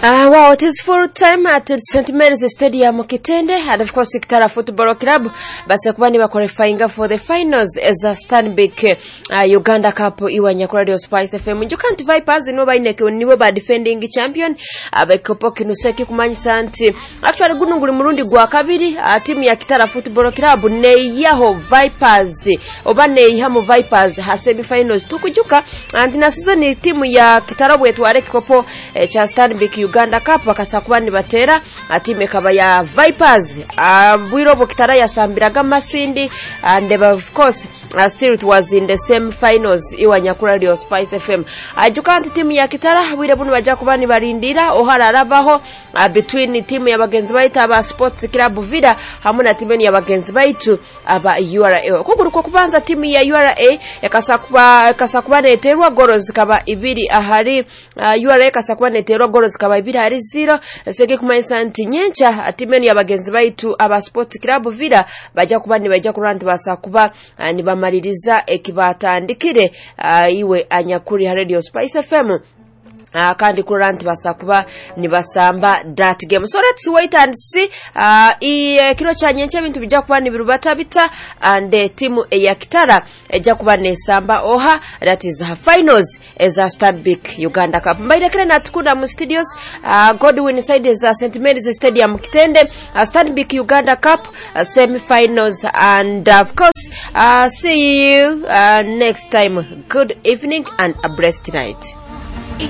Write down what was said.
Wow, it is full time at St. Mary's Stadium Kitende, and of course Kitara Football Club basekubani ba qualifying for the finals as a Stanbic Uganda Cup iwa Nyakuradi Spice FM. Jukanti Vipers no baineke nibo ba defending champion abekopo kinuseki kumanyisa nti actually gununguli murundi gwa kabiri timu ya Kitara Football Club neyaho Vipers oba neyaho Vipers ha semi finals tukujuka and na season timu ya Kitara bwetware kikopo cha Stanbic Uganda Cup bakasakubani batera atime kaba ya Vipers bwirobo Kitara yasambiraga masindi and of course still it was in the same finals iwa Nyakuradi Spice FM. Ajukanti timu ya Kitara bwirebunu baja kubani barindira ohararabaho between timu ya bagenzi baitu aba Sports Club Vida hamwe na timu ya bagenzi baitu aba URA. Kuguruko kubanza timu ya URA kasakubana eterwa goals kaba ibiri ahari URA kasakubana eterwa goals kaba ibiri hari 0 seke kumayisa nti nyencha atimeni ya bagenzi baitu aba Sports Club Vida baja kubani baja kuranti basakuba ni bamaririza ekibatandikire iwe anyakuri Radio Spice FM kandi kuranti basakuba ni basamba that game. So let's wait and see kilo cha nyencha bintu bija kuba ni birubata bita and timu ya Kitara eja kuba nesamba oha that is her finals as a Stanbic Uganda Cup. Mbaide kile natukunda mu studios Godwin side is St. Mary's Stadium Kitende Stanbic Uganda Cup semi finals and of course see you next time. Good evening and a blessed night.